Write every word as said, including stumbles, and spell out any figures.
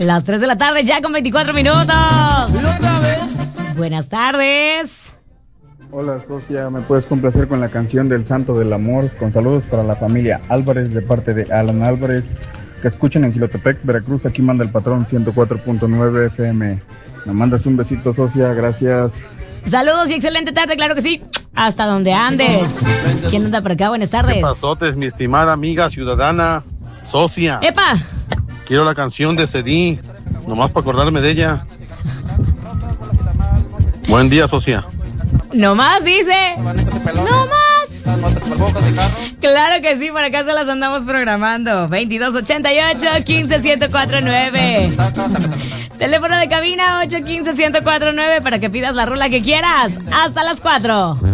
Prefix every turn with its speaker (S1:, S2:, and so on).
S1: Las tres de la tarde, ya con veinticuatro minutos. Buenas tardes.
S2: Hola, socia, ¿me puedes complacer con la canción del Santo del Amor? Con saludos para la familia Álvarez, de parte de Alan Álvarez, que escuchen en Jilotepec, Veracruz. Aquí manda el patrón ciento cuatro punto nueve F M. Me mandas un besito, socia, gracias.
S1: Saludos y excelente tarde, claro que sí. Hasta donde andes. ¿Quién anda por acá? Buenas tardes.
S3: ¿Qué pasotes, mi estimada amiga ciudadana, socia?
S1: ¡Epa!
S3: Quiero la canción de Cedí, nomás para acordarme de ella. Buen día, socia.
S1: No más, dice. No más. Claro que sí, por acá se las andamos programando. veintidós ochenta y ocho, quince, ciento cuatro nueve. Teléfono de cabina ocho uno cinco, ciento cuatro nueve para que pidas la rola que quieras. Hasta las cuatro.